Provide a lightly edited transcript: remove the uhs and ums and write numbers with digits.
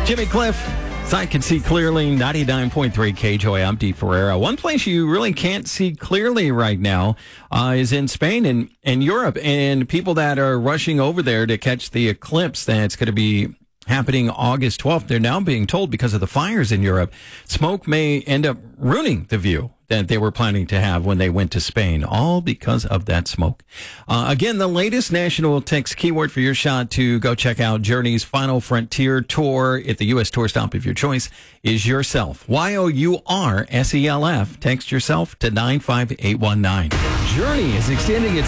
Jimmy Cliff. So I can see clearly, 99.3 KJOY. I'm Dee Ferreira. One place you really can't see clearly right now is in Spain and Europe. And people that are rushing over there to catch the eclipse that's going to be happening August 12th, they're now being told because of the fires in Europe, smoke may end up ruining the view that they were planning to have when they went to Spain, all because of that smoke. Again, the latest national text keyword for your shot to go check out Journey's Final Frontier tour at the U.S. tour stop of your choice is yourself. YOURSELF. Text yourself to 95819. Journey is extending its